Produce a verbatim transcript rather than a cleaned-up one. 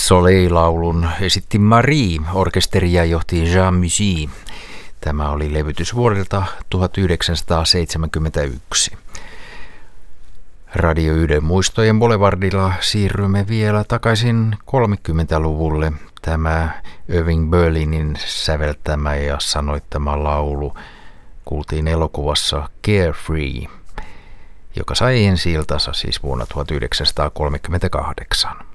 Soleil-laulun esitti Marie, orkesteria johti Jean Musy. Tämä oli levytys vuodelta tuhatyhdeksänsataaseitsemänkymmentäyksi. Radio Yhden muistojen boulevardilla siirrymme vielä takaisin kolmekymmentäluvulle. Tämä Irving Berlinin säveltämä ja sanoittama laulu kuultiin elokuvassa Carefree, joka sai ensi-iltansa siis vuonna tuhatyhdeksänsataakolmekymmentäkahdeksan.